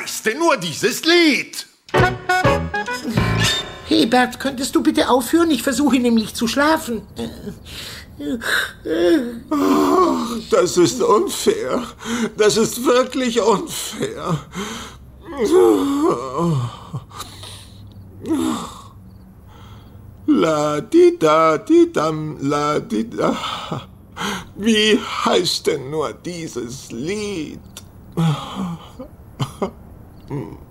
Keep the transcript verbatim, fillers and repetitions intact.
heißt denn nur dieses Lied? Hebert, könntest du bitte aufhören? Ich versuche nämlich zu schlafen. Das ist unfair. Das ist wirklich unfair. La di da di dam, la di da. Wie heißt denn nur dieses Lied?